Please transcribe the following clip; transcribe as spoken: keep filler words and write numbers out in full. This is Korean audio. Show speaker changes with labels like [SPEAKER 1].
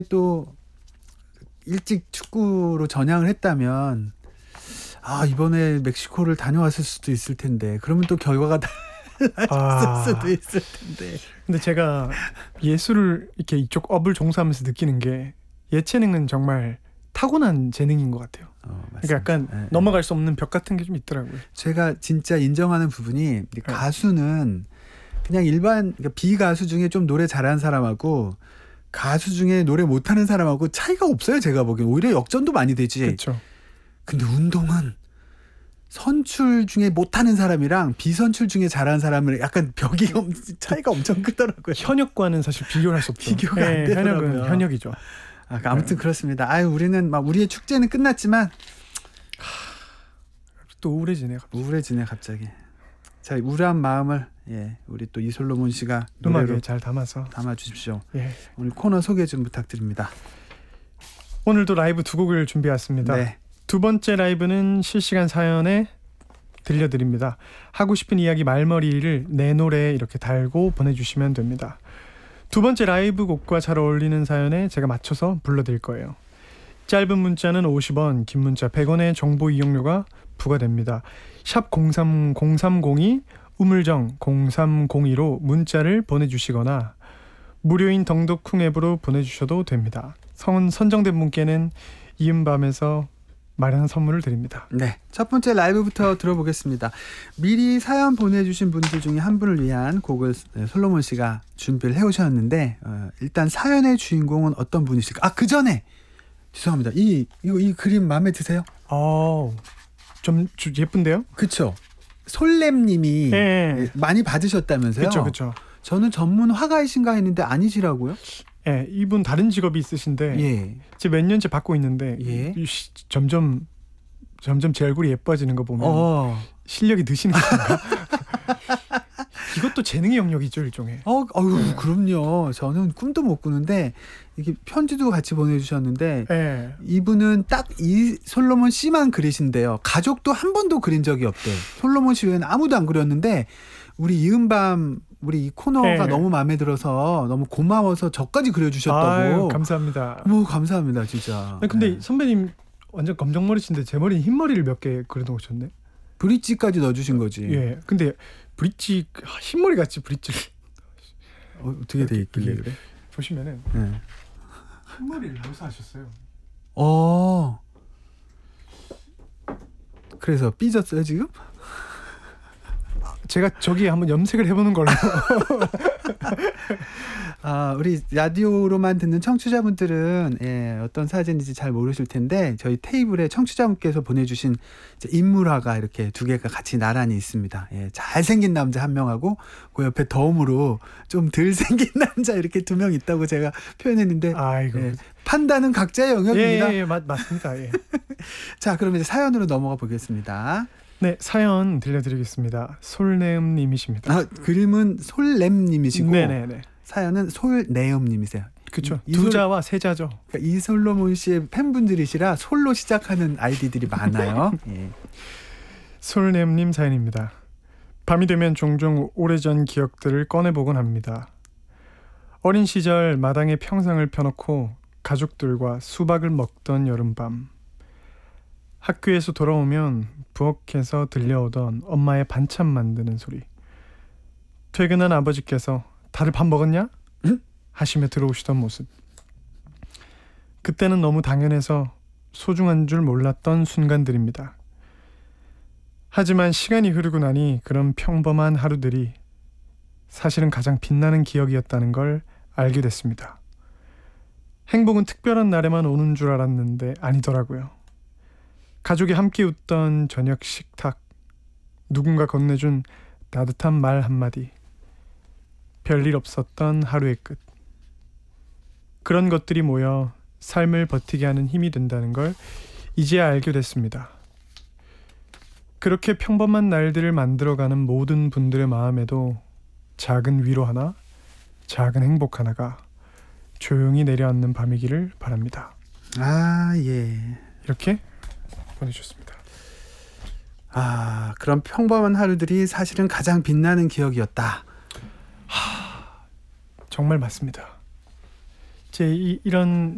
[SPEAKER 1] 또 일찍 축구로 전향을 했다면 아 이번에 멕시코를 다녀왔을 수도 있을 텐데 그러면 또 결과가 달라졌을
[SPEAKER 2] 아.
[SPEAKER 1] 수도 있을 텐데.
[SPEAKER 2] 근데 제가 예술을 이렇게 이쪽 업을 종사하면서 느끼는 게 예체능은 정말 타고난 재능인 것 같아요.
[SPEAKER 1] 어,
[SPEAKER 2] 그러니까 약간
[SPEAKER 1] 네,
[SPEAKER 2] 넘어갈 수 없는 벽 같은 게 좀 있더라고요.
[SPEAKER 1] 제가 진짜 인정하는 부분이 가수는 그냥 일반 그러니까 비가수 중에 좀 노래 잘하는 사람하고 가수 중에 노래 못하는 사람하고 차이가 없어요. 제가 보기엔 오히려 역전도 많이 되지.
[SPEAKER 2] 그렇죠.
[SPEAKER 1] 근데 운동은 선출 중에 못하는 사람이랑 비선출 중에 잘하는 사람을 약간 벽이 엄, 차이가 엄청 크더라고요.
[SPEAKER 2] 현역과는 사실 비교를 할 수 없죠.
[SPEAKER 1] 비교가 안 되더라고요.
[SPEAKER 2] 현역은 현역이죠.
[SPEAKER 1] 아, 아무튼 그렇습니다. 아유 우리는 막 우리의 축제는 끝났지만
[SPEAKER 2] 또 우울해지네요. 갑자기.
[SPEAKER 1] 우울해지네 갑자기. 자 우울한 마음을 예 우리 또 이솔로몬 씨가
[SPEAKER 2] 음악에
[SPEAKER 1] 노래로
[SPEAKER 2] 잘 담아서
[SPEAKER 1] 담아 주십시오.
[SPEAKER 2] 예.
[SPEAKER 1] 오늘 코너 소개 좀 부탁드립니다.
[SPEAKER 2] 오늘도 라이브 두 곡을 준비했습니다.
[SPEAKER 1] 네.
[SPEAKER 2] 두 번째 라이브는 실시간 사연에 들려드립니다. 하고 싶은 이야기 말머리를 내 노래에 이렇게 달고 보내주시면 됩니다. 두 번째 라이브 곡과 잘 어울리는 사연에 제가 맞춰서 불러드릴 거예요. 짧은 문자는 오십 원, 긴 문자 백 원의 정보 이용료가 부과됩니다. 샵 공삼공삼공이 우물정 공삼공이로 문자를 보내주시거나 무료인 덩덕쿵 앱으로 보내주셔도 됩니다. 성은 선정된 분께는 이은밤에서 마련한 선물을 드립니다.
[SPEAKER 1] 네, 첫 번째 라이브부터 들어보겠습니다. 미리 사연 보내주신 분들 중에 한 분을 위한 곡을 솔로몬 씨가 준비를 해오셨는데 어, 일단 사연의 주인공은 어떤 분이실까? 아, 그 전에 죄송합니다. 이, 이, 이 그림 마음에 드세요?
[SPEAKER 2] 어, 좀 주, 예쁜데요?
[SPEAKER 1] 그쵸. 솔렘님이
[SPEAKER 2] 예.
[SPEAKER 1] 많이 받으셨다면서요?
[SPEAKER 2] 그렇죠, 그렇죠.
[SPEAKER 1] 저는 전문 화가이신가 했는데 아니시라고요?
[SPEAKER 2] 예, 이분 다른 직업이 있으신데
[SPEAKER 1] 예.
[SPEAKER 2] 지금 몇 년째 받고 있는데
[SPEAKER 1] 예.
[SPEAKER 2] 이, 시, 점점 점점 제 얼굴이 예뻐지는 거 보면
[SPEAKER 1] 어.
[SPEAKER 2] 실력이 느시는 건가? 이것도 재능의 영역이죠, 일종의.
[SPEAKER 1] 어, 어유, 네. 그럼요. 저는 꿈도 못 꾸는데 이게 편지도 같이 보내주셨는데
[SPEAKER 2] 네.
[SPEAKER 1] 이분은 딱 이 솔로몬 씨만 그리신대요. 가족도 한 번도 그린 적이 없대요. 솔로몬 씨 외에는 아무도 안 그렸는데 우리 이은밤 우리 이 코너가 네. 너무 마음에 들어서 너무 고마워서 저까지 그려주셨다고.
[SPEAKER 2] 아유, 감사합니다.
[SPEAKER 1] 뭐 감사합니다, 진짜.
[SPEAKER 2] 아니, 근데
[SPEAKER 1] 네.
[SPEAKER 2] 선배님 완전 검정머리신데 제 머리는 흰머리를 몇 개 그려놓으셨네.
[SPEAKER 1] 브릿지까지 넣어주신 거지.
[SPEAKER 2] 예. 근데 브릿지 흰머리 같이 브릿지.
[SPEAKER 1] 어, 어떻게 돼 있길래 그래?
[SPEAKER 2] 보시면은
[SPEAKER 1] 네.
[SPEAKER 2] 흰머리를 여기서 하셨어요.
[SPEAKER 1] 어. 그래서 삐졌어요 지금?
[SPEAKER 2] 제가 저기 한번 염색을 해보는 걸로.
[SPEAKER 1] 아, 우리 라디오로만 듣는 청취자분들은 예, 어떤 사진인지 잘 모르실 텐데 저희 테이블에 청취자분께서 보내주신 이제 인물화가 이렇게 두 개가 같이 나란히 있습니다. 예, 잘생긴 남자 한 명하고 그 옆에 덤으로 좀 덜 생긴 남자 이렇게 두 명 있다고 제가 표현했는데
[SPEAKER 2] 아이고.
[SPEAKER 1] 예, 판단은 각자의 영역입니다.
[SPEAKER 2] 예, 예, 맞, 맞습니다. 예.
[SPEAKER 1] 자, 그럼 이제 사연으로 넘어가 보겠습니다.
[SPEAKER 2] 네, 사연 들려드리겠습니다. 솔내음님이십니다.
[SPEAKER 1] 아, 그림은 솔렘님이시고
[SPEAKER 2] 네네네.
[SPEAKER 1] 사연은 솔내음님이세요.
[SPEAKER 2] 그렇죠.
[SPEAKER 1] 이,
[SPEAKER 2] 두 자와 세 자죠.
[SPEAKER 1] 그러니까 이솔로몬 씨의 팬분들이시라 솔로 시작하는 아이디들이 많아요. 예.
[SPEAKER 2] 솔내음님 사연입니다. 밤이 되면 종종 오래전 기억들을 꺼내보곤 합니다. 어린 시절 마당에 평상을 펴놓고 가족들과 수박을 먹던 여름밤. 학교에서 돌아오면 부엌에서 들려오던 엄마의 반찬 만드는 소리. 퇴근한 아버지께서 다들 밥 먹었냐?
[SPEAKER 1] 응?
[SPEAKER 2] 하시며 들어오시던 모습. 그때는 너무 당연해서 소중한 줄 몰랐던 순간들입니다. 하지만 시간이 흐르고 나니 그런 평범한 하루들이 사실은 가장 빛나는 기억이었다는 걸 알게 됐습니다. 행복은 특별한 날에만 오는 줄 알았는데 아니더라고요. 가족이 함께 웃던 저녁 식탁, 누군가 건네준 따뜻한 말 한마디, 별일 없었던 하루의 끝. 그런 것들이 모여 삶을 버티게 하는 힘이 된다는 걸 이제야 알게 됐습니다. 그렇게 평범한 날들을 만들어가는 모든 분들의 마음에도 작은 위로 하나, 작은 행복 하나가 조용히 내려앉는 밤이기를 바랍니다.
[SPEAKER 1] 아, 예.
[SPEAKER 2] 이렇게 보내주셨습니다.
[SPEAKER 1] 아, 그런 평범한 하루들이 사실은 가장 빛나는 기억이었다.
[SPEAKER 2] 하, 정말 맞습니다. 제 이, 이런